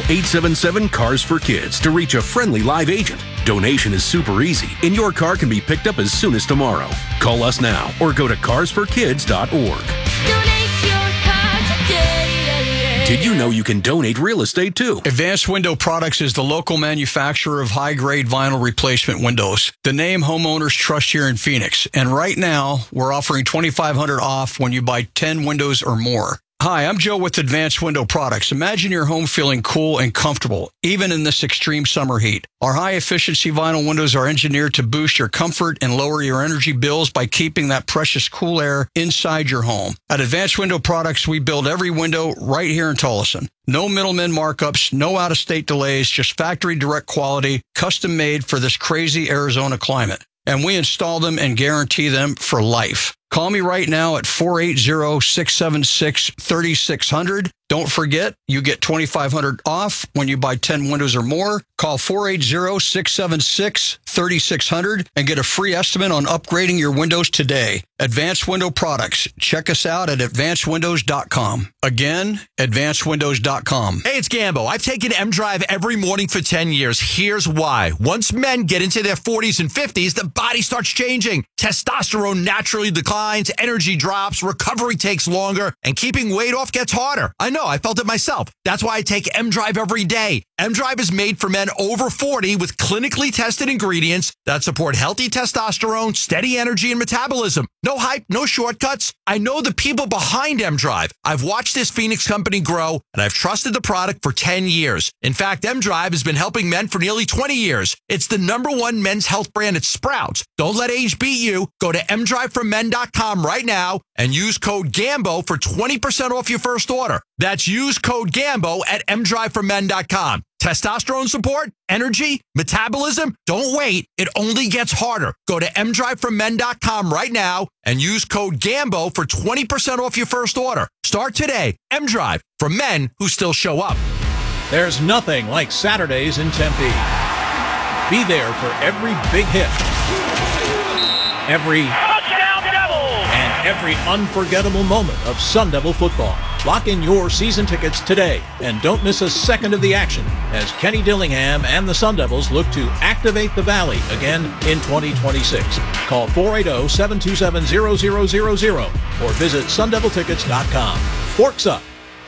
877-CARS-FOR-KIDS to reach a friendly live agent. Donation is super easy, and your car can be picked up as soon as tomorrow. Call us now or go to carsforkids.org. Donate your car today. Did you know you can donate real estate too? Advanced Window Products is the local manufacturer of high-grade vinyl replacement windows. The name homeowners trust here in Phoenix. And right now, we're offering $2,500 off when you buy 10 windows or more. Hi, I'm Joe with Advanced Window Products. Imagine your home feeling cool and comfortable, even in this extreme summer heat. Our high-efficiency vinyl windows are engineered to boost your comfort and lower your energy bills by keeping that precious cool air inside your home. At Advanced Window Products, we build every window right here in Tolleson. No middlemen markups, no out-of-state delays, just factory direct quality, custom made for this crazy Arizona climate. And we install them and guarantee them for life. Call me right now at 480-676-3600. Don't forget, you get $2,500 off when you buy 10 windows or more. Call 480-676-3600 and get a free estimate on upgrading your windows today. Advanced Window Products. Check us out at advancedwindows.com. Again, advancedwindows.com. Hey, it's Gambo. I've taken M-Drive every morning for 10 years. Here's why. Once men get into their 40s and 50s, the body starts changing. Testosterone naturally declines, energy drops, recovery takes longer, and keeping weight off gets harder. I know, I felt it myself. That's why I take M-Drive every day. M-Drive is made for men over 40 with clinically tested ingredients that support healthy testosterone, steady energy, and metabolism. No hype, no shortcuts. I know the people behind M-Drive. I've watched this Phoenix company grow, and I've trusted the product for 10 years. In fact, M-Drive has been helping men for nearly 20 years. It's the #1 men's health brand at Sprouts. Don't let age beat you. Go to mdriveformen.com right now and use code GAMBO for 20% off your first order. That's use code GAMBO at mdriveformen.com. Testosterone support, energy, metabolism, don't wait. It only gets harder. Go to mdriveformen.com right now and use code GAMBO for 20% off your first order. Start today. M-Drive, for men who still show up. There's nothing like Saturdays in Tempe. Be there for every big hit, every Touchdown Devils! and every unforgettable moment of Sun Devil football. Lock in your season tickets today and don't miss a second of the action as Kenny Dillingham and the Sun Devils look to activate the Valley again in 2026. Call 480-727-0000 or visit sundeviltickets.com. Forks up.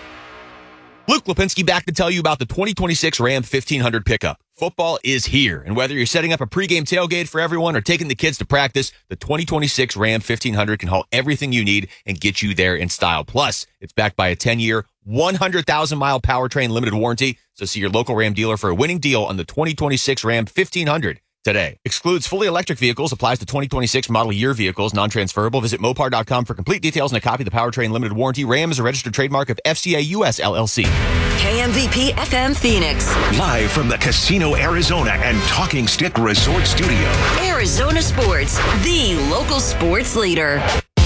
Luke Lipinski back to tell you about the 2026 Ram 1500 pickup. Football is here, and whether you're setting up a pregame tailgate for everyone or taking the kids to practice, the 2026 Ram 1500 can haul everything you need and get you there in style. Plus, it's backed by a 10-year, 100,000-mile powertrain limited warranty, so see your local Ram dealer for a winning deal on the 2026 Ram 1500 today. Excludes fully electric vehicles, applies to 2026 model year vehicles, non-transferable. Visit Mopar.com for complete details and a copy of the powertrain limited warranty. Ram is a registered trademark of FCA US LLC. KMVP FM Phoenix. Live from the Casino Arizona and Talking Stick Resort Studio. Arizona Sports, the local sports leader.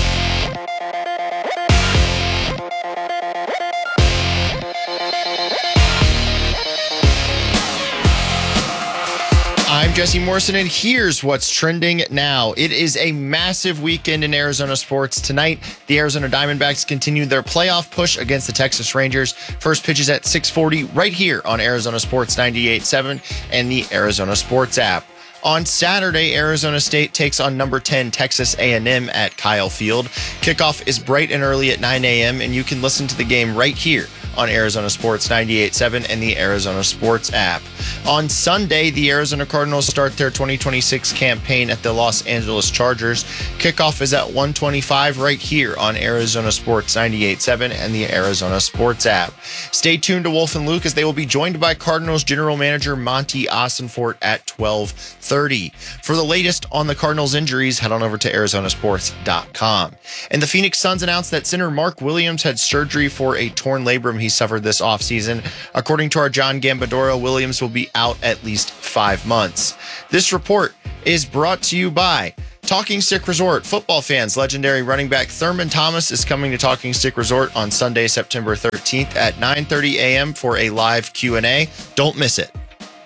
I'm Jesse Morrison, and here's what's trending now. It is a massive weekend in Arizona sports. Tonight, the Arizona Diamondbacks continue their playoff push against the Texas Rangers. First pitch is at 6:40 right here on Arizona Sports 98.7 and the Arizona Sports app. On Saturday, Arizona State takes on number 10 Texas A&M at Kyle Field. Kickoff is bright and early at 9 a.m., and you can listen to the game right here on Arizona Sports 98.7 and the Arizona Sports app. On Sunday, the Arizona Cardinals start their 2026 campaign at the Los Angeles Chargers. Kickoff is at 1:25 right here on Arizona Sports 98.7 and the Arizona Sports app. Stay tuned to Wolf and Luke as they will be joined by Cardinals general manager Monty Ossenfort at 12:30. For the latest on the Cardinals injuries, head on over to arizonasports.com. And the Phoenix Suns announced that center Mark Williams had surgery for a torn labrum he suffered this offseason. According to our John Gambadoro, Williams will be out at least 5 months. This report is brought to you by Talking Stick Resort. Football fans, legendary running back Thurman Thomas is coming to Talking Stick Resort on Sunday, September 13th at 9:30 a.m. for a live Q&A. Don't miss it.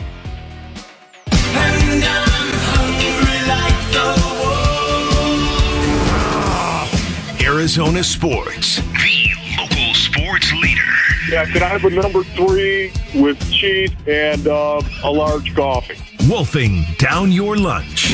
And I'm hungry like the wolf. Arizona Sports, the local sports leader. Yeah, can I have a number 3 with cheese and a large coffee? Wolfing down your lunch.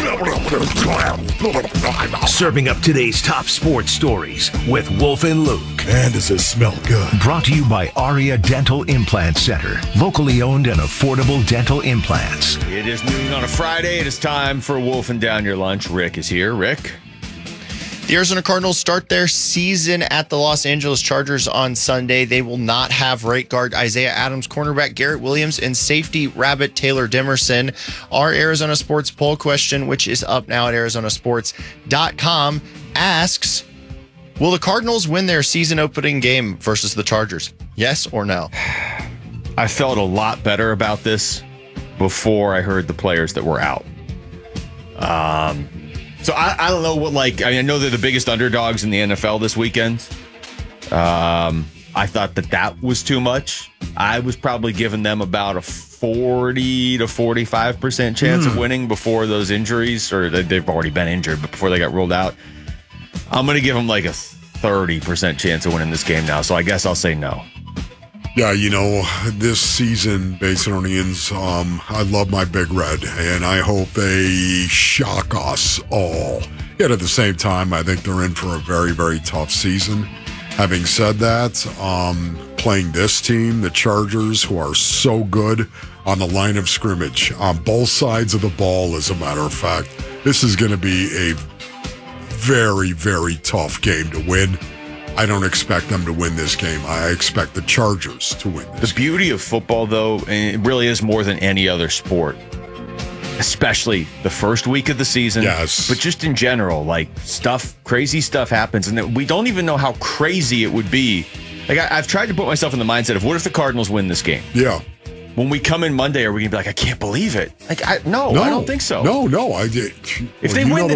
Serving up today's top sports stories with Wolf and Luke. Man, does it smell good. Brought to you by Aria Dental Implant Center. Locally owned and affordable dental implants. It is noon on a Friday. It is time for Wolfing Down Your Lunch. Rick is here. Rick? The Arizona Cardinals start their season at the Los Angeles Chargers on Sunday. They will not have right guard Isaiah Adams, cornerback Garrett Williams, and safety Rabbit Taylor Demerson. Our Arizona Sports poll question, which is up now at arizonasports.com, asks, will the Cardinals win their season opening game versus the Chargers? Yes or no? I felt a lot better about this before I heard the players that were out. So I don't know what, I know they're the biggest underdogs in the NFL this weekend. I thought that was too much. I was probably giving them about a 40 to 45% chance of winning before those injuries, or they've already been injured, but before they got ruled out. I'm going to give them like a 30% chance of winning this game now, so I guess I'll say no. Yeah, this season, Basinonians, I love my Big Red, and I hope they shock us all. Yet at the same time, I think they're in for a very, very tough season. Having said that, playing this team, the Chargers, who are so good on the line of scrimmage, on both sides of the ball, as a matter of fact, this is going to be a very, very tough game to win. I don't expect them to win this game. I expect the Chargers to win this. The beauty of football, though, and it really is more than any other sport, especially the first week of the season. Yes. But just in general, crazy stuff happens, and we don't even know how crazy it would be. I've tried to put myself in the mindset of, what if the Cardinals win this game? Yeah. When we come in Monday, are we going to be like, I can't believe it? No, I don't think so. No, I did. If they win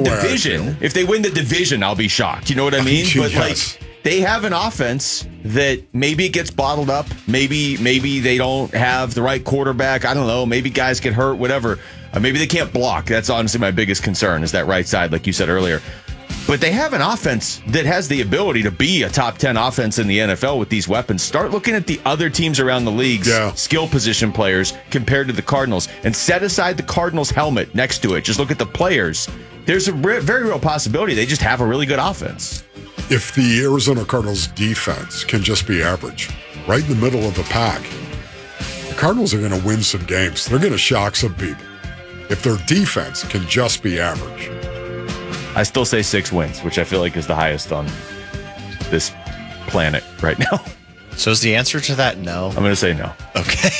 the division, I'll be shocked. You know what I mean? But yes. They have an offense that maybe it gets bottled up. Maybe they don't have the right quarterback. I don't know. Maybe guys get hurt, whatever. Maybe they can't block. That's honestly my biggest concern, is that right side, like you said earlier. But they have an offense that has the ability to be a top 10 offense in the NFL with these weapons. Start looking at the other teams around the league's skill position players compared to the Cardinals, and set aside the Cardinals helmet next to it. Just look at the players. There's a very real possibility they just have a really good offense. If the Arizona Cardinals defense can just be average, right in the middle of the pack, the Cardinals are going to win some games. They're going to shock some people. If their defense can just be average. I still say 6 wins, which I feel like is the highest on this planet right now. So is the answer to that no? I'm going to say no. Okay.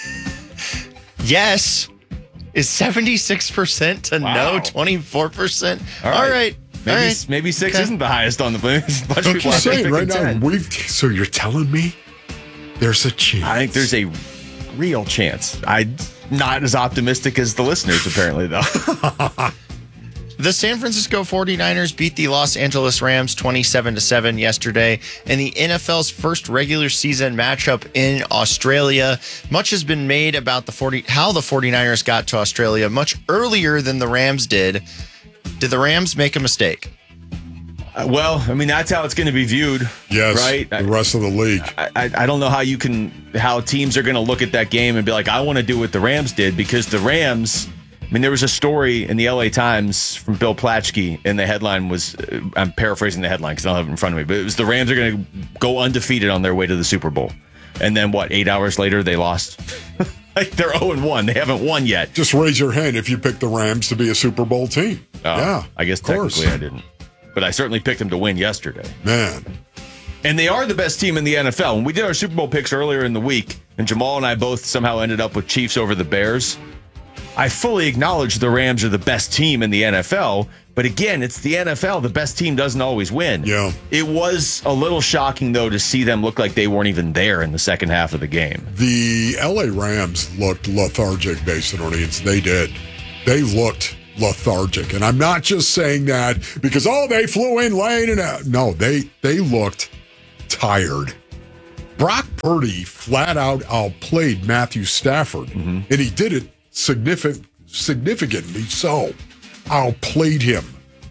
Yes is 76% to no, 24%. All right. Maybe 6 isn't the highest on the planet. I'm just saying right now, so you're telling me there's a chance? I think there's a real chance. I'm not as optimistic as the listeners, apparently, though. The San Francisco 49ers beat the Los Angeles Rams 27-7 yesterday in the NFL's first regular season matchup in Australia. Much has been made about how the 49ers got to Australia much earlier than the Rams did. Did the Rams make a mistake? Well, I mean, that's how it's going to be viewed. Yes, right? The rest of the league. I don't know how teams are going to look at that game and be like, I want to do what the Rams did, because the Rams, I mean, there was a story in the LA Times from Bill Plaschke, and the headline was, I'm paraphrasing the headline because I don't have it in front of me, but it was the Rams are going to go undefeated on their way to the Super Bowl. And then 8 hours later, they lost. They're 0-1. They haven't won yet. Just raise your hand if you picked the Rams to be a Super Bowl team. Yeah, I guess technically I didn't. But I certainly picked them to win yesterday. Man. And they are the best team in the NFL. When we did our Super Bowl picks earlier in the week, and Jamal and I both somehow ended up with Chiefs over the Bears, I fully acknowledge the Rams are the best team in the NFL. But again, it's the NFL. The best team doesn't always win. Yeah. It was a little shocking, though, to see them look like they weren't even there in the second half of the game. The LA Rams looked lethargic, Basinonians. They did. They looked lethargic. And I'm not just saying that because, they flew in lane and out. No, they looked tired. Brock Purdy flat out outplayed Matthew Stafford, and he did it significantly so. Outplayed him.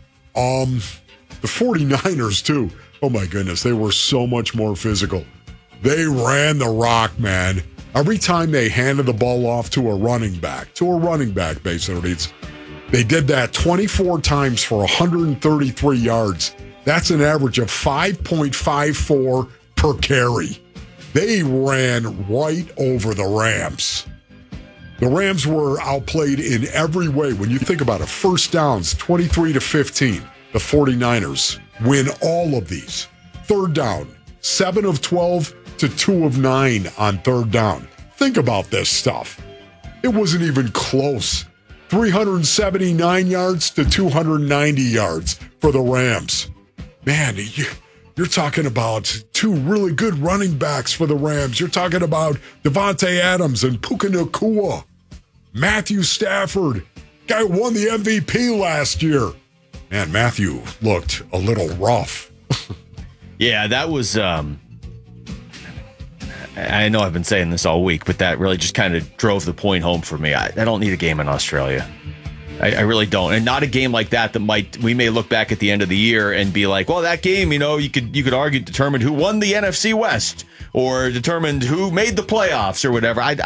The 49ers, too. Oh, my goodness. They were so much more physical. They ran the rock, man. Every time they handed the ball off to a running back, basically, they did that 24 times for 133 yards. That's an average of 5.54 per carry. They ran right over the Rams. The Rams were outplayed in every way. When you think about it, first downs, 23-15. The 49ers win all of these. Third down, 7 of 12 to 2 of 9 on third down. Think about this stuff. It wasn't even close. 379 yards to 290 yards for the Rams. Man, you're talking about two really good running backs for the Rams. You're talking about Devontae Adams and Puka Nacua. Matthew Stafford, guy who won the MVP last year. Man, Matthew looked a little rough. Yeah, that was... I know I've been saying this all week, but that really just kind of drove the point home for me. I don't need a game in Australia. I really don't. And not a game like that we may look back at the end of the year and be like, well, that game, you could argue determined who won the NFC West or determined who made the playoffs or whatever. I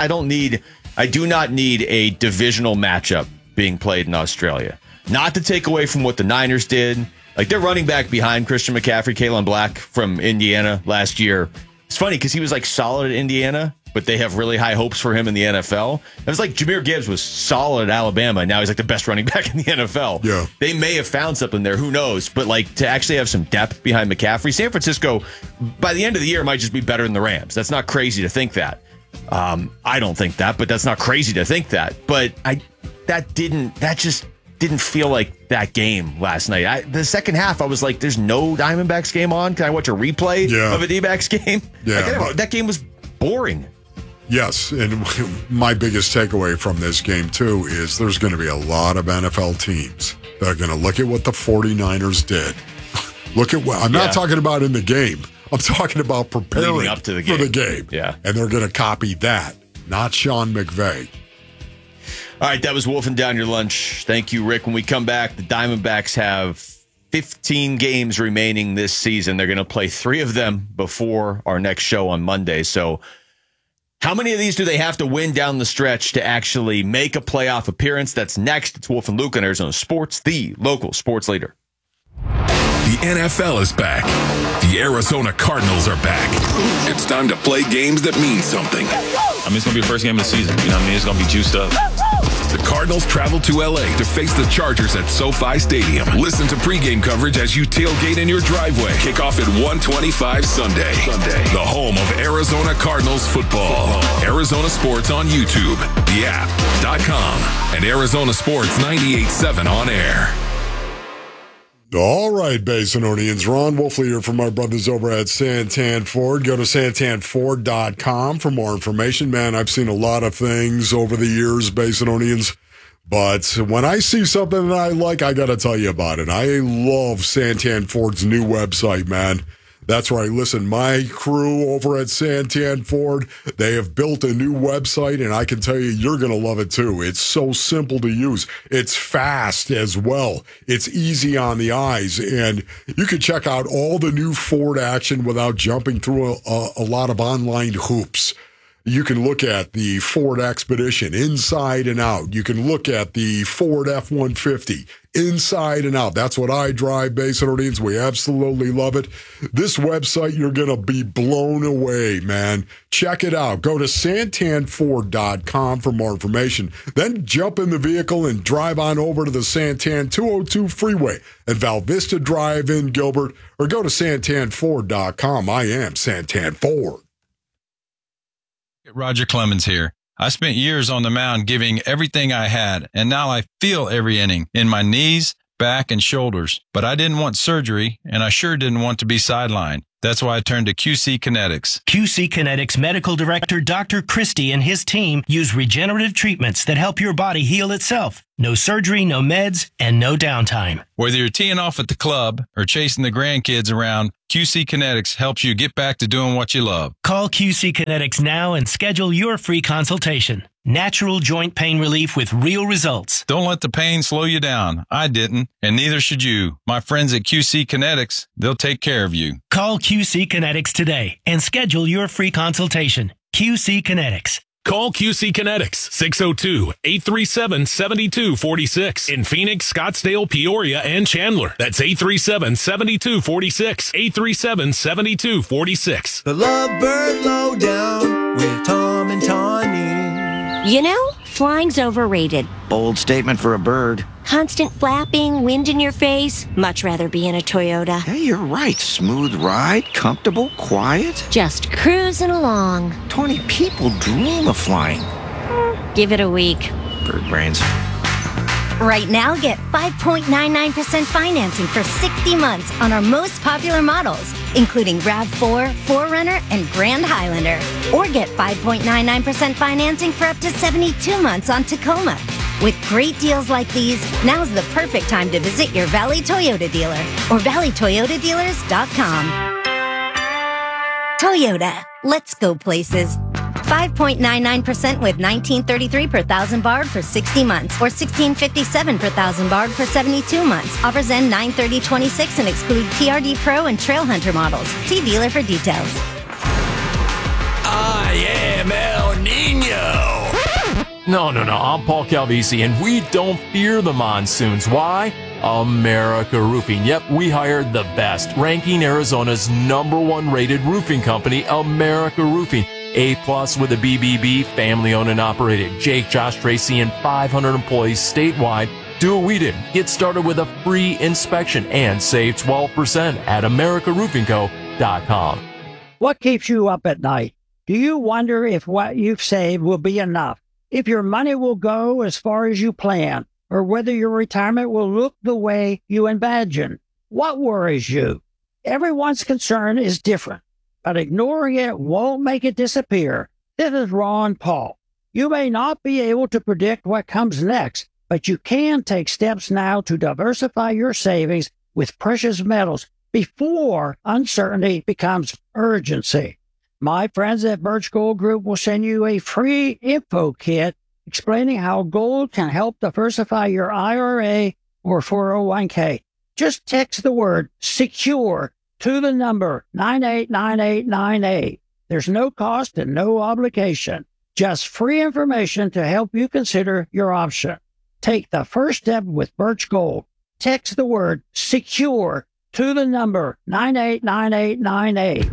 do not need a divisional matchup being played in Australia. Not to take away from what the Niners did. Like, they're running back behind Christian McCaffrey, Kalen Black from Indiana last year. It's funny because he was like solid at Indiana, but they have really high hopes for him in the NFL. It was like Jahmyr Gibbs was solid at Alabama, and now he's like the best running back in the NFL. Yeah. They may have found something there, who knows? But like to actually have some depth behind McCaffrey, San Francisco, by the end of the year, might just be better than the Rams. That's not crazy to think that. I don't think that, but that's not crazy to think that. But that just didn't feel like that game last night. The second half, I was like, there's no Diamondbacks game on. Can I watch a replay of a D-backs game? Yeah, that game was boring. Yes, and my biggest takeaway from this game, too, is there's going to be a lot of NFL teams that are going to look at what the 49ers did. Look at what, I'm not talking about in the game. I'm talking about preparing up to for the game. Yeah. And they're going to copy that, not Sean McVay. All right, that was wolfing down your lunch. Thank you, Rick. When we come back, the Diamondbacks have 15 games remaining this season. They're going to play 3 of them before our next show on Monday. So how many of these do they have to win down the stretch to actually make a playoff appearance? That's next. It's Wolf and Luke on Arizona Sports, the local sports leader. The NFL is back. The Arizona Cardinals are back. It's time to play games that mean something. It's going to be the first game of the season. It's going to be juiced up. The Cardinals travel to L.A. to face the Chargers at SoFi Stadium. Listen to pregame coverage as you tailgate in your driveway. Kickoff at 1:25 Sunday. The home of Arizona Cardinals football. Arizona Sports on YouTube, the app.com, and Arizona Sports 98.7 on air. All right, Basinonians. Ron Wolfley here from our brothers over at Santan Ford. Go to santanford.com for more information. Man, I've seen a lot of things over the years, Basinonians. But when I see something that I like, I got to tell you about it. I love Santan Ford's new website, man. That's right. Listen, my crew over at Santan Ford, they have built a new website, and I can tell you, you're going to love it too. It's so simple to use. It's fast as well. It's easy on the eyes, and you can check out all the new Ford action without jumping through a lot of online hoops. You can look at the Ford Expedition inside and out. You can look at the Ford F-150 inside and out. That's what I drive, Basinonians. We absolutely love it. This website, you're going to be blown away, man. Check it out. Go to santanford.com for more information. Then jump in the vehicle and drive on over to the Santan 202 freeway at Val Vista Drive in Gilbert, or go to santanford.com. I am Santan Ford. Roger Clemens here. I spent years on the mound giving everything I had, and now I feel every inning in my knees, back, and shoulders. But I didn't want surgery, and I sure didn't want to be sidelined. That's why I turned to QC Kinetics. QC Kinetics Medical Director Dr. Christie and his team use regenerative treatments that help your body heal itself. No surgery, no meds, and no downtime. Whether you're teeing off at the club or chasing the grandkids around, QC Kinetics helps you get back to doing what you love. Call QC Kinetics now and schedule your free consultation. Natural joint pain relief with real results. Don't let the pain slow you down. I didn't, and neither should you. My friends at QC Kinetics, they'll take care of you. Call QC Kinetics today and schedule your free consultation. QC Kinetics. Call QC Kinetics, 602-837-7246. In Phoenix, Scottsdale, Peoria, and Chandler. That's 837-7246. 837-7246. The Lovebird Lowdown with Tom and Tawny. You know, flying's overrated. Bold statement for a bird. Constant flapping, wind in your face. Much rather be in a Toyota. Hey, you're right. Smooth ride, comfortable, quiet. Just cruising along. 20 people dream of flying. Give it a week. Bird brains. Right now, get 5.99% financing for 60 months on our most popular models, including RAV4, 4Runner, and Grand Highlander. Or get 5.99% financing for up to 72 months on Tacoma. With great deals like these, now's the perfect time to visit your Valley Toyota dealer or valleytoyotadealers.com. Toyota, let's go places. 5.99% with $19.33 per thousand barred for 60 months or $16.57 per thousand barred for 72 months. Offers end 9/30/26 and exclude TRD Pro and Trail Hunter models. See dealer for details. I am El Nino. No, I'm Paul Calvisi, and we don't fear the monsoons. Why? America Roofing. Yep, we hired the best, ranking Arizona's #1 rated roofing company, America Roofing. A+ with a BBB, family owned and operated. Jake, Josh, Tracy, and 500 employees statewide. Do what we did. Get started with a free inspection and save 12% at AmericaRoofingCo.com. What keeps you up at night? Do you wonder if what you've saved will be enough? If your money will go as far as you plan? Or whether your retirement will look the way you imagine? What worries you? Everyone's concern is different, but ignoring it won't make it disappear. This is Ron Paul. You may not be able to predict what comes next, but you can take steps now to diversify your savings with precious metals before uncertainty becomes urgency. My friends at Birch Gold Group will send you a free info kit explaining how gold can help diversify your IRA or 401k. Just text the word SECURE to the number 989898. There's no cost and no obligation. Just free information to help you consider your option. Take the first step with Birch Gold. Text the word SECURE to the number 989898.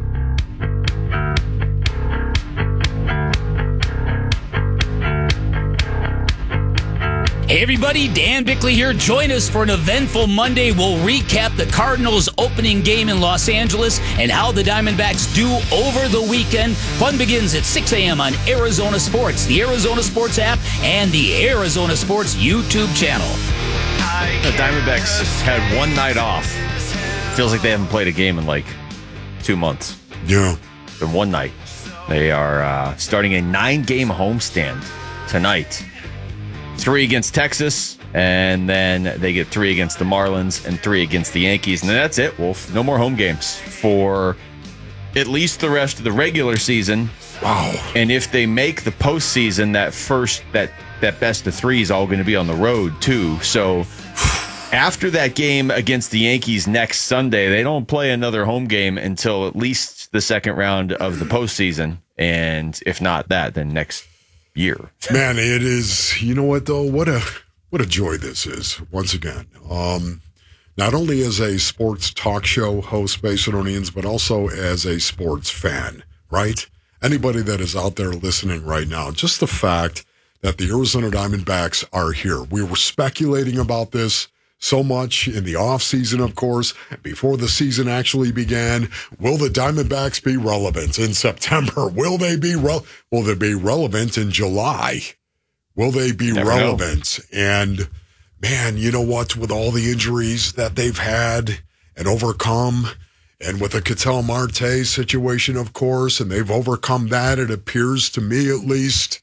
Hey everybody, Dan Bickley here. Join us for an eventful Monday. We'll recap the Cardinals' opening game in Los Angeles and how the Diamondbacks do over the weekend. Fun begins at 6 a.m. on Arizona Sports, the Arizona Sports app, and the Arizona Sports YouTube channel. The Diamondbacks had one night off. Feels like they haven't played a game in like 2 months. Yeah. Been one night. They are starting a 9-game homestand tonight. 3 against Texas, and then they get 3 against the Marlins and 3 against the Yankees. And then that's it, Wolf. No more home games for at least the rest of the regular season. Wow. And if they make the postseason, that best of 3 is all going to be on the road, too. So after that game against the Yankees next Sunday, they don't play another home game until at least the second round of the postseason. And if not that, then next year. Man, it is. You know what though? What a joy this is. Once again, not only as a sports talk show host, Basinonians, but also as a sports fan. Right? Anybody that is out there listening right now, just the fact that the Arizona Diamondbacks are here. We were speculating about this so much in the offseason, of course, before the season actually began. Will the Diamondbacks be relevant in September? Will they be relevant in July? Will they be relevant? And man, you know what? With all the injuries that they've had and overcome, and with the Ketel Marte situation, of course, and they've overcome that, it appears to me at least,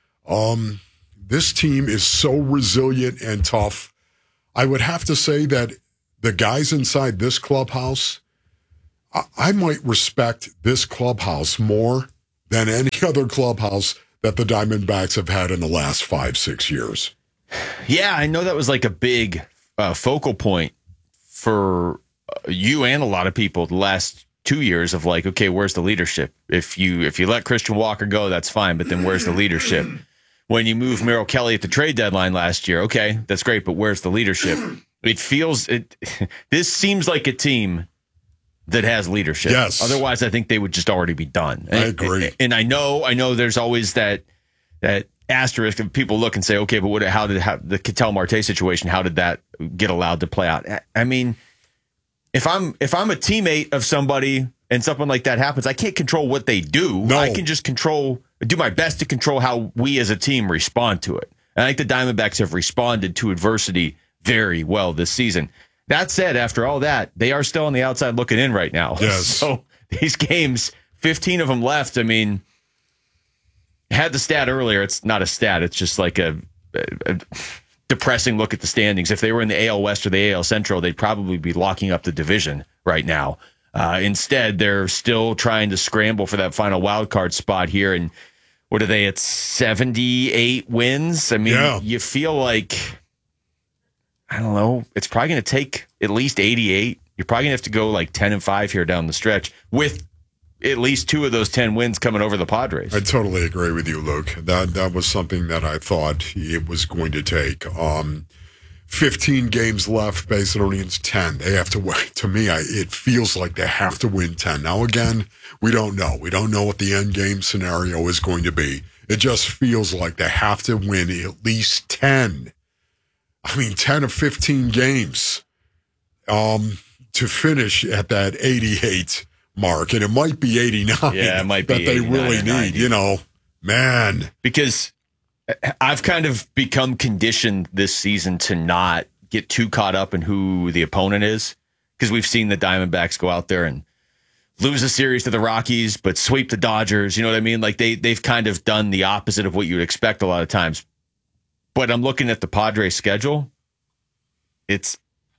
this team is so resilient and tough. I would have to say that the guys inside this clubhouse, I might respect this clubhouse more than any other clubhouse that the Diamondbacks have had in the last 5-6 years. Yeah, I know that was like a big focal point for you and a lot of people the last 2 years of like, okay, where's the leadership? If you let Christian Walker go, that's fine, but then where's the leadership? When you move Merrill Kelly at the trade deadline last year, okay, that's great, but where's the leadership? This seems like a team that has leadership. Yes. Otherwise, I think they would just already be done. I agree. And I know there's always that asterisk of people look and say, okay, but how did the Ketel Marte situation, how did that get allowed to play out? I mean, if I'm a teammate of somebody and something like that happens, I can't control what they do. No. I can just do my best to control how we as a team respond to it. And I think the Diamondbacks have responded to adversity very well this season. That said, after all that, they are still on the outside looking in right now. Yes. So these games, 15 of them left. I mean, I had the stat earlier. It's not a stat. It's just like a depressing look at the standings. If they were in the AL West or the AL Central, they'd probably be locking up the division right now. Instead, they're still trying to scramble for that final wild card spot here. And what are they at 78 wins? I mean, You feel like, I don't know, it's probably going to take at least 88. You're probably going to have to go like 10-5 here down the stretch with at least 2 of those 10 wins coming over the Padres. I totally agree with you, Luke. That was something that I thought it was going to take. 15 games left, Bay Citizens 10. They have to win. To me, it feels like they have to win 10. Now, again, we don't know. We don't know what the end game scenario is going to be. It just feels like they have to win at least 10. I mean, 10 of 15 games to finish at that 88 mark. And it might be 89 it might be that they really need, 90. Man. Because I've kind of become conditioned this season to not get too caught up in who the opponent is, because we've seen the Diamondbacks go out there and lose a series to the Rockies, but sweep the Dodgers. You know what I mean? Like they've kind of done the opposite of what you would expect a lot of times. But I'm looking at the Padres schedule. It's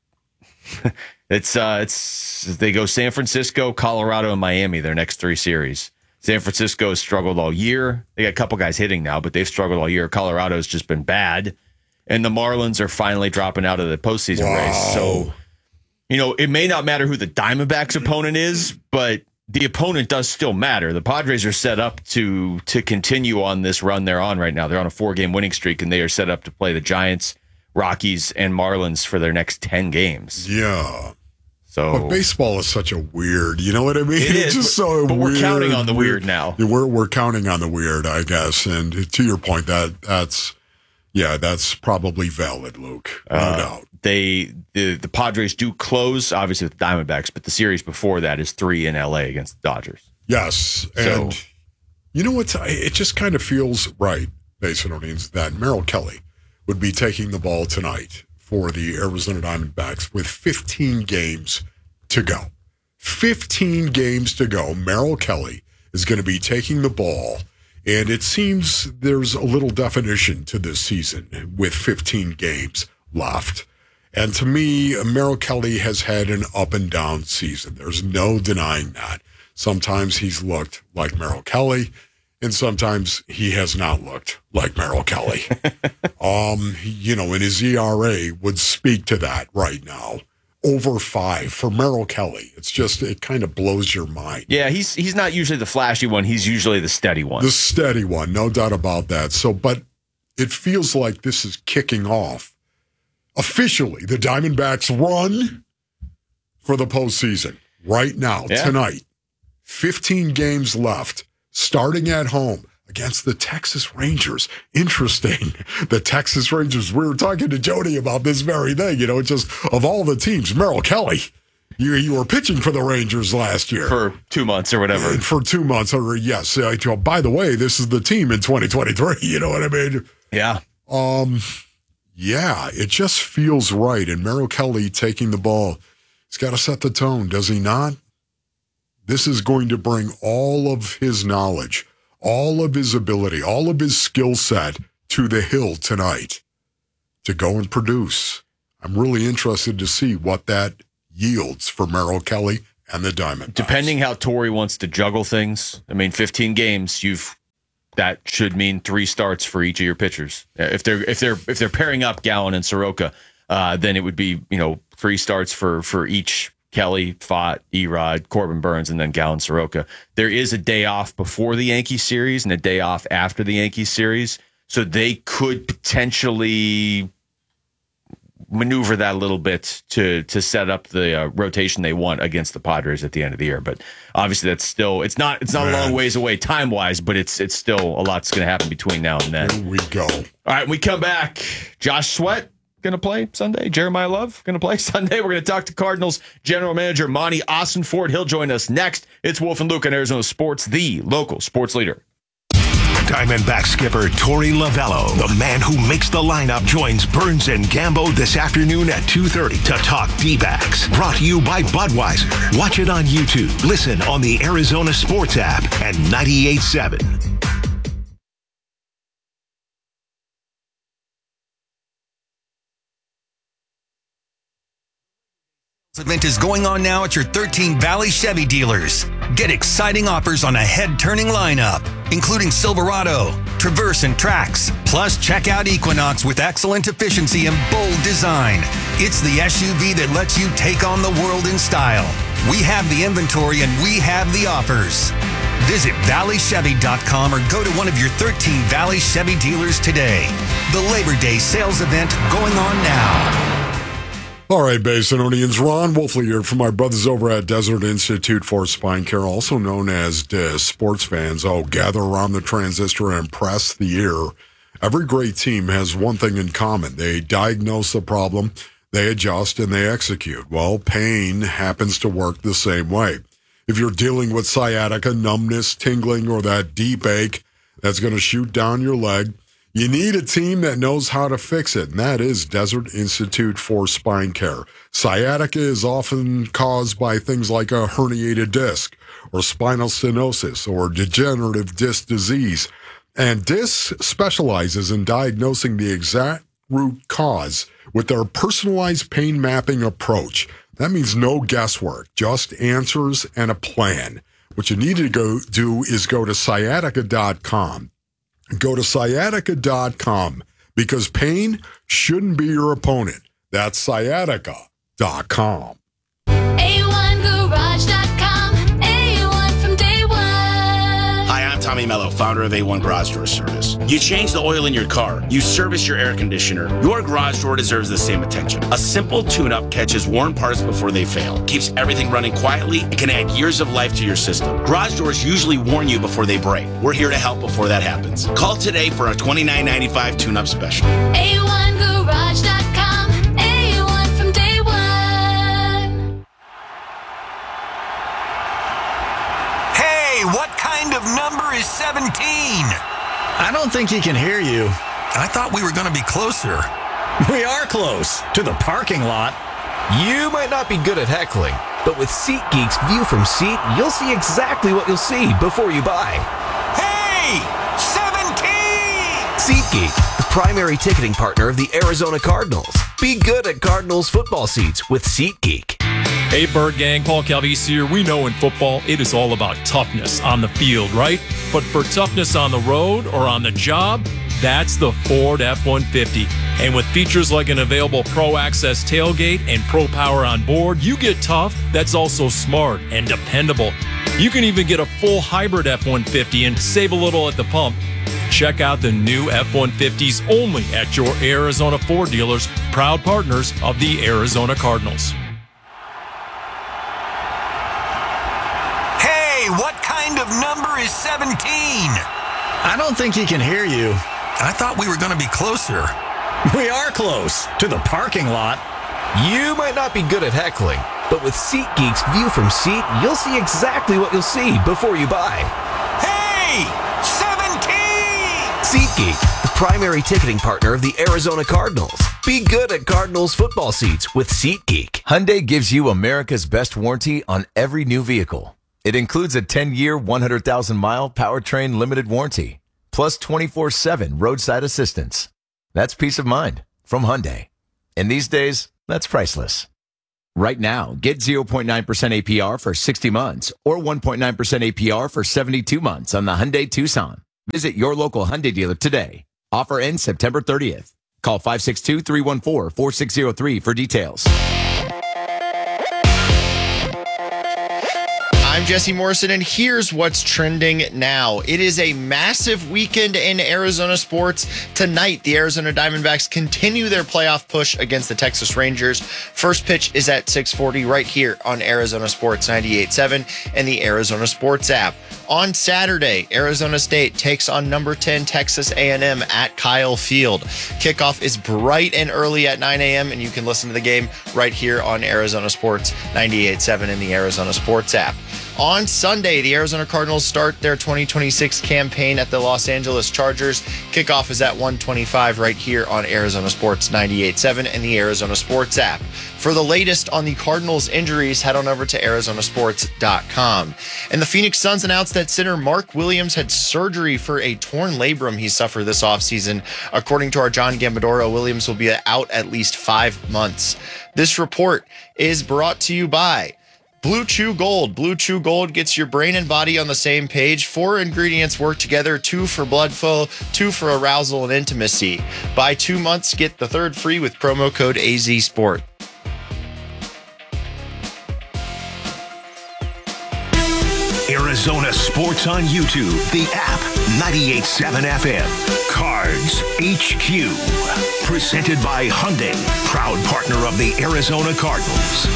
they go San Francisco, Colorado, and Miami, their next 3 series. San Francisco has struggled all year. They got a couple guys hitting now, but they've struggled all year. Colorado's just been bad. And the Marlins are finally dropping out of the postseason race. So, it may not matter who the Diamondbacks opponent is, but the opponent does still matter. The Padres are set up to continue on this run they're on right now. They're on a 4-game winning streak, and they are set up to play the Giants, Rockies, and Marlins for their next 10 games. Yeah. So, but baseball is such a weird, you know what I mean? It's just so but weird. We're counting on the weird now. We're counting on the weird, I guess. And to your point, that's probably valid, Luke. No doubt. The Padres do close, obviously, with the Diamondbacks, but the series before that is 3 in LA against the Dodgers. Yes. And you know what? It just kind of feels right, basically, that Merrill Kelly would be taking the ball tonight for the Arizona Diamondbacks with 15 games to go. 15 games to go. Merrill Kelly is going to be taking the ball, and it seems there's a little definition to this season with 15 games left. And to me, Merrill Kelly has had an up and down season. There's no denying that. Sometimes he's looked like Merrill Kelly, and sometimes he has not looked like Merrill Kelly. And his ERA would speak to that right now. Over 5 for Merrill Kelly. It kind of blows your mind. Yeah, he's not usually the flashy one. He's usually the steady one. The steady one, no doubt about that. So, but it feels like this is kicking off officially the Diamondbacks run for the postseason right now, tonight. 15 games left, starting at home against the Texas Rangers. Interesting. The Texas Rangers, we were talking to Jody about this very thing. Just of all the teams, Merrill Kelly, you were pitching for the Rangers last year. For 2 months or whatever. For 2 months, or yes. By the way, this is the team in 2023. You know what I mean? Yeah. Yeah, it just feels right. And Merrill Kelly taking the ball, he's got to set the tone, does he not? This is going to bring all of his knowledge, all of his ability, all of his skill set to the hill tonight to go and produce. I'm really interested to see what that yields for Merrill Kelly and the Diamondbacks. Depending how Torrey wants to juggle things. I mean, 15 games, you've that should mean 3 starts for each of your pitchers. If they're pairing up Gallen and Soroka, then it would be 3 starts for each Kelly, Pfaadt, Erod, Corbin Burns, and then Gallen, Soroka. There is a day off before the Yankees series and a day off after the Yankees series, so they could potentially maneuver that a little bit to set up the rotation they want against the Padres at the end of the year. But obviously that's still, it's not a long ways away time wise, but it's still a lot that's going to happen between now and then. Here we go. All right, when we come back, Josh Sweat going to play Sunday. Jeremiah Love going to play Sunday. We're going to talk to Cardinals general manager Monty Ossenfort. He'll join us next. It's Wolf and Luke on Arizona Sports, the local sports leader. Diamondback skipper Torey Lovello, the man who makes the lineup, joins Burns and Gambo this afternoon at 2:30 to talk D-backs. Brought to you by Budweiser. Watch it on YouTube. Listen on the Arizona Sports app and 98.7. Event is going on now at your 13 Valley Chevy dealers. Get exciting offers on a head-turning lineup, including Silverado, Traverse, and Trax. Plus, check out Equinox with excellent efficiency and bold design. It's the SUV that lets you take on the world in style. We have the inventory and we have the offers. Visit valleychevy.com or go to one of your 13 Valley Chevy dealers today. The Labor Day sales event going on now. All right, Basinonians, Ron Wolfley here from my brothers over at Desert Institute for Spine Care, also known as DIS. Sports fans, gather around the transistor and press the ear. Every great team has one thing in common. They diagnose the problem, they adjust, and they execute. Well, pain happens to work the same way. If you're dealing with sciatica, numbness, tingling, or that deep ache that's going to shoot down your leg, you need a team that knows how to fix it, and that is Desert Institute for Spine Care. Sciatica is often caused by things like a herniated disc or spinal stenosis or degenerative disc disease. And DIS specializes in diagnosing the exact root cause with their personalized pain mapping approach. That means no guesswork, just answers and a plan. What you need to go do is go to sciatica.com. Go to sciatica.com because pain shouldn't be your opponent. That's sciatica.com. A1Garage.com. A1 from day one. Hi, I'm Tommy Mello, founder of A1 Garage Door Service. You change the oil in your car. You service your air conditioner. Your garage door deserves the same attention. A simple tune-up catches worn parts before they fail, keeps everything running quietly, and can add years of life to your system. Garage doors usually warn you before they break. We're here to help before that happens. Call today for a $29.95 tune-up special. A1Garage.com. A1 from day one. Hey, what kind of number is 17? I don't think he can hear you. I thought we were going to be closer. We are close to the parking lot. You might not be good at heckling, but with SeatGeek's View from Seat, you'll see exactly what you'll see before you buy. Hey, 17! SeatGeek, the primary ticketing partner of the Arizona Cardinals. Be good at Cardinals football seats with SeatGeek. Hey, Bird Gang, Paul Calvisi here. We know in football, it is all about toughness on the field, right? But for toughness on the road or on the job, that's the Ford F-150. And with features like an available Pro Access tailgate and Pro Power on board, you get tough that's also smart and dependable. You can even get a full hybrid F-150 and save a little at the pump. Check out the new F-150s only at your Arizona Ford dealers, proud partners of the Arizona Cardinals. Hey, what kind of number is 17? I don't think he can hear you. I thought we were going to be closer. We are close to the parking lot. You might not be good at heckling, but with SeatGeek's View from Seat, you'll see exactly what you'll see before you buy. Hey, 17! SeatGeek, the primary ticketing partner of the Arizona Cardinals. Be good at Cardinals football seats with SeatGeek. Hyundai gives you America's best warranty on every new vehicle. It includes a 10-year, 100,000-mile powertrain limited warranty, plus 24/7 roadside assistance. That's peace of mind from Hyundai. And these days, that's priceless. Right now, get 0.9% APR for 60 months or 1.9% APR for 72 months on the Hyundai Tucson. Visit your local Hyundai dealer today. Offer ends September 30th. Call 562-314-4603 for details. I'm Jesse Morrison, and here's what's trending now. It is a massive weekend in Arizona sports. Tonight, the Arizona Diamondbacks continue their playoff push against the Texas Rangers. First pitch is at 6:40 right here on Arizona Sports 98.7 and the Arizona Sports app. On Saturday, Arizona State takes on number 10 Texas A&M at Kyle Field. Kickoff is bright and early at 9 a.m., and you can listen to the game right here on Arizona Sports 98.7 and the Arizona Sports app. On Sunday, the Arizona Cardinals start their 2026 campaign at the Los Angeles Chargers. Kickoff is at 1:25 right here on Arizona Sports 98.7 and the Arizona Sports app. For the latest on the Cardinals' injuries, head on over to arizonasports.com. And the Phoenix Suns announced that center Mark Williams had surgery for a torn labrum he suffered this offseason. According to our John Gambadoro, Williams will be out at least 5 months. This report is brought to you by Blue Chew Gold. Blue Chew Gold gets your brain and body on the same page. 4 ingredients work together, 2 for blood flow, 2 for arousal and intimacy. Buy 2 months, get the 3rd free with promo code AZSPORT. Arizona Sports on YouTube, the app, 98.7 FM, Cards HQ. Presented by Hyundai, proud partner of the Arizona Cardinals.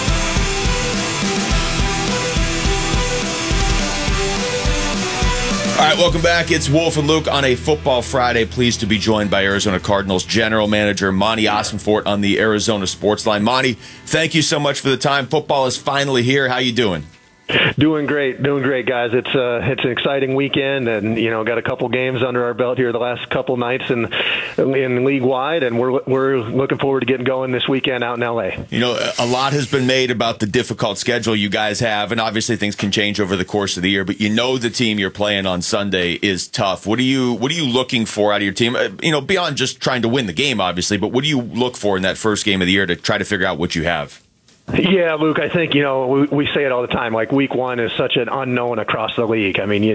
All right, welcome back. It's Wolf and Luke on a Football Friday. Pleased to be joined by Arizona Cardinals General Manager Monty Ossenfort on the Arizona Sports Line. Monty, thank you so much for the time. Football is finally here. How you doing? Doing great, guys. It's an exciting weekend, and got a couple games under our belt here the last couple nights in league wide, and we're looking forward to getting going this weekend out in LA. A lot has been made about the difficult schedule you guys have, and obviously things can change over the course of the year. But the team you're playing on Sunday is tough. What are you looking for out of your team? Beyond just trying to win the game, obviously, but what do you look for in that first game of the year to try to figure out what you have? Yeah, Luke, I think, we say it all the time, like week one is such an unknown across the league. I mean, you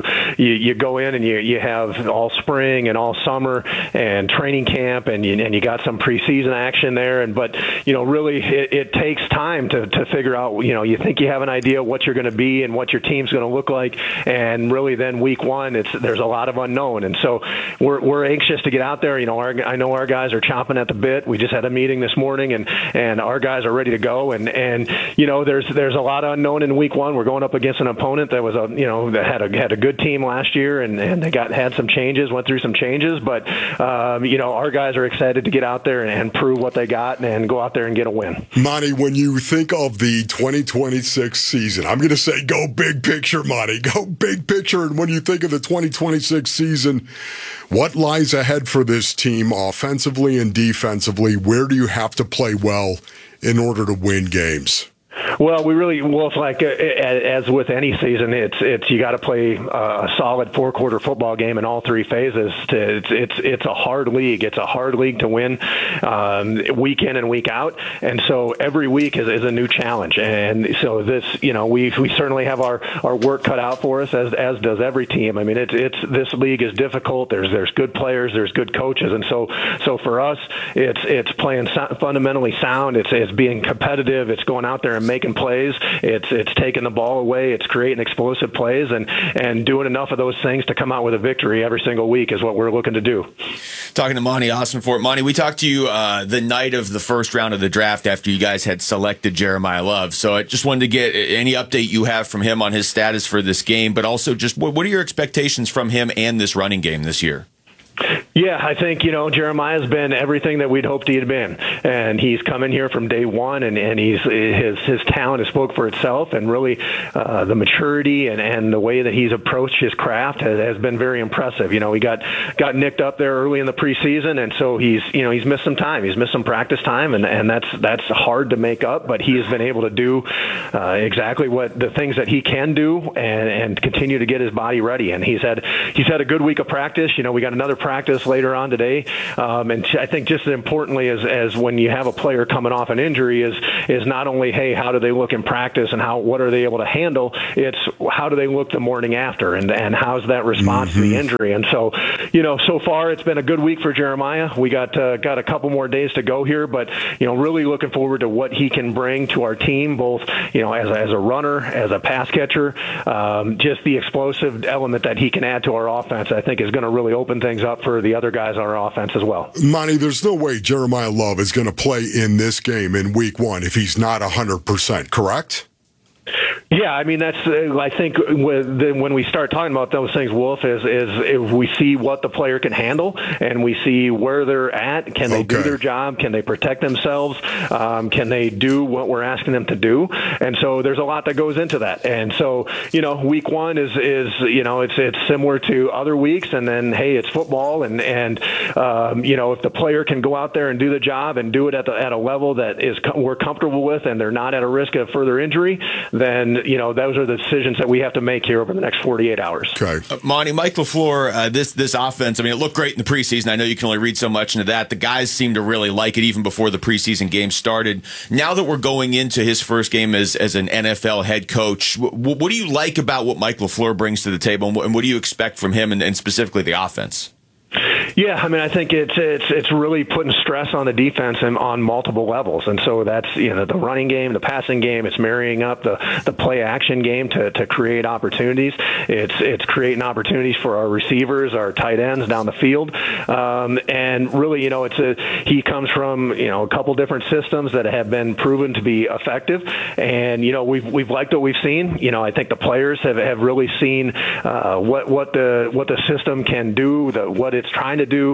go in and you have all spring and all summer and training camp and you got some preseason action there. But really it takes time to figure out, you think you have an idea what you're going to be and what your team's going to look like. And really then week one, there's a lot of unknown. And so we're anxious to get out there. I know our guys are chomping at the bit. We just had a meeting this morning and our guys are ready to go. And there's a lot of unknown in week one. We're going up against an opponent that was that had a good team last year and they had some changes, went through some changes. But our guys are excited to get out there and prove what they got and go out there and get a win. Monty, when you think of the 2026 season, I'm going to say go big picture, Monty. Go big picture. And when you think of the 2026 season, what lies ahead for this team offensively and defensively? Where do you have to play well in order to win games? Well, Wolf, like as with any season, it's you got to play a solid 4-quarter football game in all 3 phases. It's a hard league. It's a hard league to win week in and week out, and so every week is a new challenge. And so this, we certainly have our work cut out for us, as does every team. I mean, this league is difficult. There's good players, there's good coaches, and so for us, it's playing fundamentally sound. It's being competitive. It's going out there and making plays. It's taking the ball away. It's creating explosive plays and doing enough of those things to come out with a victory every single week is what we're looking to do. Talking to Monty Ossenfort. Monty, we talked to you the night of the first round of the draft after you guys had selected Jeremiah Love. So I just wanted to get any update you have from him on his status for this game, but also just what are your expectations from him and this running game this year? Yeah, I think, Jeremiah's been everything that we'd hoped he'd been. And he's come in here from day one, and his talent has spoke for itself. And really, the maturity and the way that he's approached his craft has been very impressive. He got nicked up there early in the preseason, and so he's missed some time. He's missed some practice time, and that's hard to make up. But he has been able to do exactly what the things that he can do and continue to get his body ready. And he's had a good week of practice. We got another practice practice later on today. And I think just as importantly as when you have a player coming off an injury is not only, hey, how do they look in practice and what are they able to handle? It's how do they look the morning after and how's that response to the injury? And so, so far it's been a good week for Jeremiah. We got a couple more days to go here, but, really looking forward to what he can bring to our team, both, as a runner, as a pass catcher, just the explosive element that he can add to our offense, I think is going to really open things up for the other guys on our offense as well. Monty, there's no way Jeremiah Love is going to play in this game in week 1 if he's not 100%, correct? Yeah, I mean, that's, I think when we start talking about those things, Wolf, is if we see what the player can handle and we see where they're at, can they do their job? Can they protect themselves? Can they do what we're asking them to do? And so there's a lot that goes into that. And so, week 1 is it's similar to other weeks. And then, hey, it's football. And if the player can go out there and do the job and do it at a level that we're comfortable with and they're not at a risk of further injury, then those are the decisions that we have to make here over the next 48 hours. Okay. Monty, Mike LaFleur, this offense, I mean, it looked great in the preseason. I know you can only read so much into that. The guys seem to really like it even before the preseason game started. Now that we're going into his first game as an NFL head coach, what do you like about what Mike LaFleur brings to the table, and what do you expect from him and specifically the offense? Yeah, I mean, I think it's really putting stress on the defense and on multiple levels, and so that's the running game, the passing game. It's marrying up the play action game to create opportunities. It's creating opportunities for our receivers, our tight ends down the field, and really, he comes from a couple different systems that have been proven to be effective, and we've liked what we've seen. I think the players have really seen what the system can do, what it's trying to do,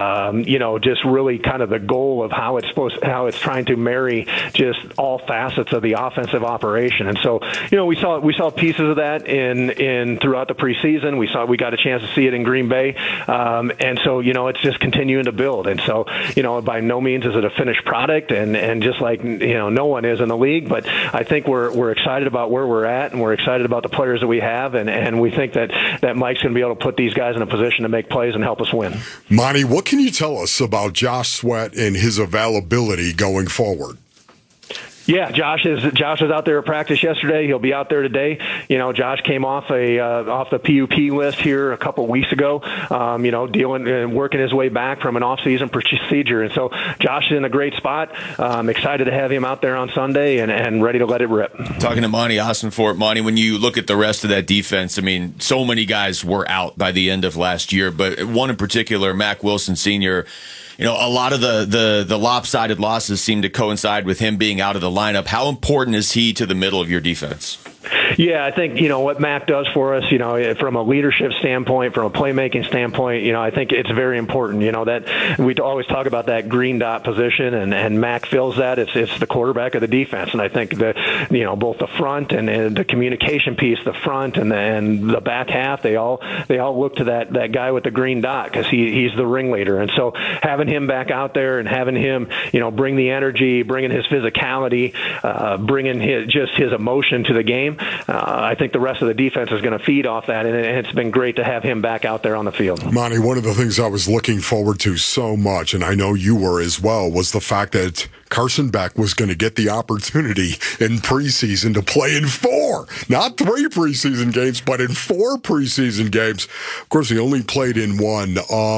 just really kind of the goal of how it's trying to marry just all facets of the offensive operation. And so, we saw pieces of that in throughout the preseason. We got a chance to see it in Green Bay. And so, it's just continuing to build. And so, by no means is it a finished product and just like, no one is in the league, but I think we're excited about where we're at and we're excited about the players that we have. And we think that Mike's going to be able to put these guys in a position to make plays and help us win. Monty, what can you tell us about Josh Sweat and his availability going forward? Yeah, Josh is out there at practice yesterday. He'll be out there today. Josh came off the PUP list here a couple weeks ago. Dealing and working his way back from an off-season procedure, and so Josh is in a great spot. I'm excited to have him out there on Sunday and ready to let it rip. Talking to Monty Ossenfort, Monty, when you look at the rest of that defense, I mean, so many guys were out by the end of last year, but one in particular, Mack Wilson Sr., a lot of the lopsided losses seem to coincide with him being out of the lineup. How important is he to the middle of your defense? Yeah, I think, what Mac does for us, from a leadership standpoint, from a playmaking standpoint, I think it's very important, that we always talk about that green dot position and Mac fills that. It's the quarterback of the defense. And I think that, both the front and the communication piece, the front and the back half, they all look to that guy with the green dot because he's the ringleader. And so having him back out there and having him, bring the energy, bringing his physicality, bringing his emotion to the game, I think the rest of the defense is going to feed off that, and it's been great to have him back out there on the field. Monty, one of the things I was looking forward to so much, and I know you were as well, was the fact that Carson Beck was going to get the opportunity in preseason to play in 4, not 3 preseason games, but in 4 preseason games. Of course, he only played in 1.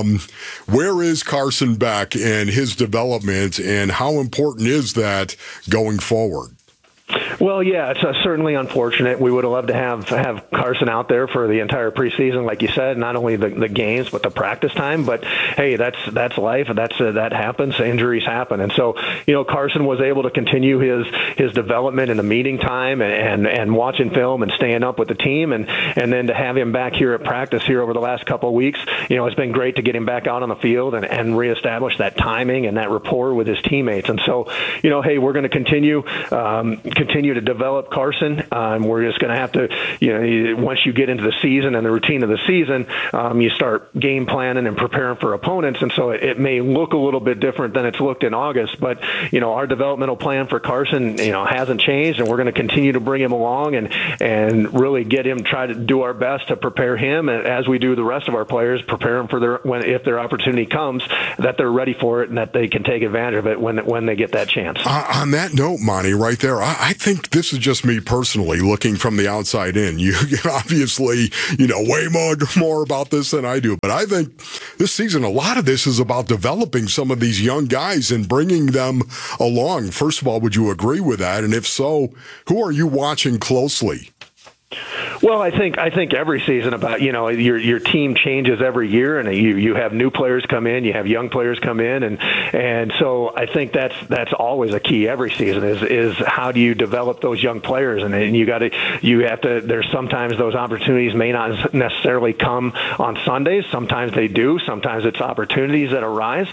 Where is Carson Beck and his development, and how important is that going forward? Well, yeah, it's certainly unfortunate. We would have loved to have Carson out there for the entire preseason, like you said, not only the games but the practice time. But hey, that's life. That happens. Injuries happen, and so Carson was able to continue his development in the meeting time and watching film and staying up with the team, and then to have him back here at practice here over the last couple of weeks. It's been great to get him back out on the field and reestablish that timing and that rapport with his teammates. And so hey, we're going to continue continue to develop Carson. We're just going to have to, once you get into the season and the routine of the season, you start game planning and preparing for opponents. And so it may look a little bit different than it's looked in August. But, our developmental plan for Carson, hasn't changed. And we're going to continue to bring him along and really get him, try to do our best to prepare him as we do the rest of our players, prepare them for if their opportunity comes, that they're ready for it and that they can take advantage of it when they get that chance. On that note, Monty, right there, I think this is just me personally looking from the outside in. You obviously, way more about this than I do, but I think this season, a lot of this is about developing some of these young guys and bringing them along. First of all, would you agree with that? And if so, who are you watching closely? Well, I think every season about your team changes every year, and you have new players come in, you have young players come in, and so I think that's always a key every season is how do you develop those young players, and you have to. There's sometimes those opportunities may not necessarily come on Sundays. Sometimes they do. Sometimes it's opportunities that arise.